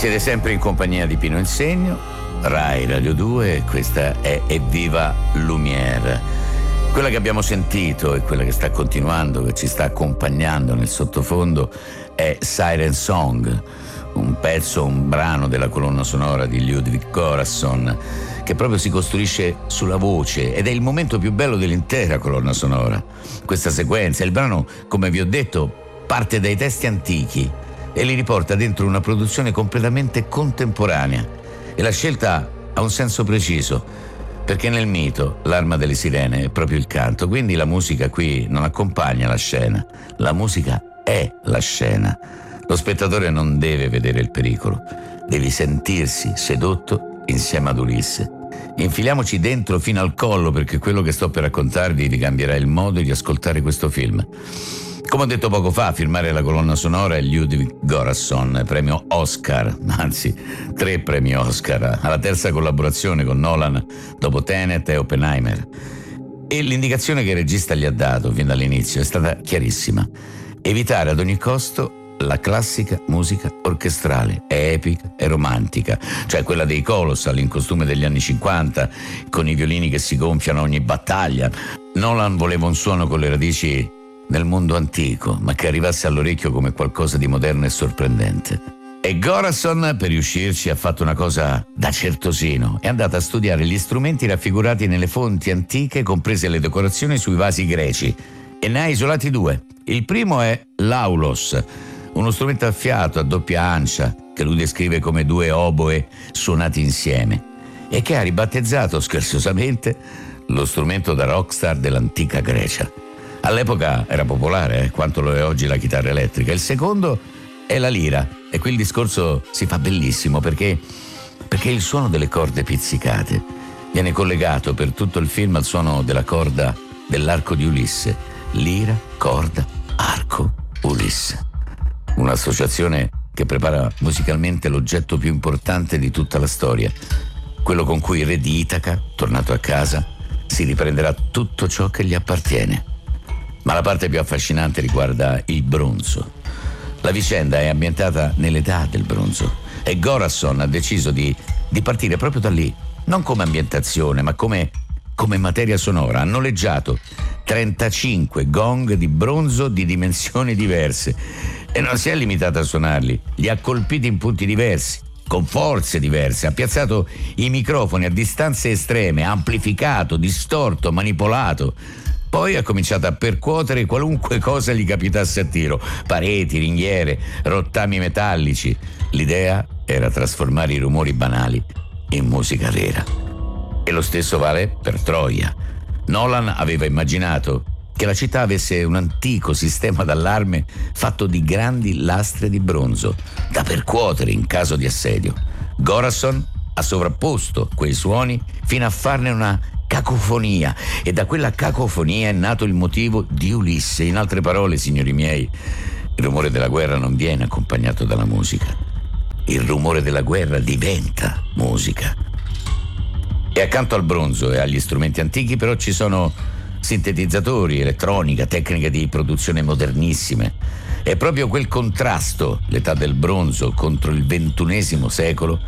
Siete sempre in compagnia di Pino Insegno, Rai Radio 2, e questa è Evviva Lumière. Quella che abbiamo sentito e quella che sta continuando, che ci sta accompagnando nel sottofondo, è Siren Song, un brano della colonna sonora di Ludwig Göransson, che proprio si costruisce sulla voce ed è il momento più bello dell'intera colonna sonora. Questa sequenza, il brano, come vi ho detto, parte dai testi antichi e li riporta dentro una produzione completamente contemporanea, e la scelta ha un senso preciso, perché nel mito l'arma delle sirene è proprio il canto, quindi la musica qui non accompagna la scena, la musica è la scena. Lo spettatore non deve vedere il pericolo, devi sentirsi sedotto insieme ad Ulisse. Infiliamoci dentro fino al collo, perché quello che sto per raccontarvi vi cambierà il modo di ascoltare questo film. Come ho detto poco fa, a firmare la colonna sonora è Ludwig Göransson, premio Oscar, anzi 3 premi Oscar, alla terza collaborazione con Nolan dopo Tenet e Oppenheimer. E l'indicazione che il regista gli ha dato fin dall'inizio è stata chiarissima: evitare ad ogni costo la classica musica orchestrale, epica e romantica, cioè quella dei Colossal in costume degli anni 50, con i violini che si gonfiano a ogni battaglia. Nolan voleva un suono con le radici nel mondo antico, ma che arrivasse all'orecchio come qualcosa di moderno e sorprendente. E Göransson, per riuscirci, ha fatto una cosa da certosino: è andato a studiare gli strumenti raffigurati nelle fonti antiche, comprese le decorazioni sui vasi greci, e ne ha isolati 2. Il primo è l'aulos, uno strumento a fiato a doppia ancia che lui descrive come 2 oboe suonati insieme, e che ha ribattezzato scherzosamente lo strumento da rockstar dell'antica Grecia. All'epoca era popolare, quanto lo è oggi la chitarra elettrica. Il secondo è la lira, e qui il discorso si fa bellissimo perché il suono delle corde pizzicate viene collegato per tutto il film al suono della corda dell'arco di Ulisse. Lira, corda, arco, Ulisse. Un'associazione che prepara musicalmente l'oggetto più importante di tutta la storia, quello con cui il re di Itaca, tornato a casa, si riprenderà tutto ciò che gli appartiene. Ma la parte più affascinante riguarda il bronzo. La vicenda è ambientata nell'età del bronzo e Göransson ha deciso di partire proprio da lì, non come ambientazione, ma come materia sonora. Ha noleggiato 35 gong di bronzo di dimensioni diverse e non si è limitata a suonarli, li ha colpiti in punti diversi, con forze diverse, ha piazzato i microfoni a distanze estreme, ha amplificato, distorto, manipolato. Poi ha cominciato a percuotere qualunque cosa gli capitasse a tiro: pareti, ringhiere, rottami metallici. L'idea era trasformare i rumori banali in musica vera. E lo stesso vale per Troia. Nolan aveva immaginato che la città avesse un antico sistema d'allarme fatto di grandi lastre di bronzo da percuotere in caso di assedio. Göransson ha sovrapposto quei suoni fino a farne una cacofonia, e da quella cacofonia è nato il motivo di Ulisse. In altre parole, signori miei, il rumore della guerra non viene accompagnato dalla musica. Il rumore della guerra diventa musica. E accanto al bronzo e agli strumenti antichi però ci sono sintetizzatori, elettronica, tecniche di produzione modernissime. È proprio quel contrasto, l'età del bronzo contro il XXI secolo,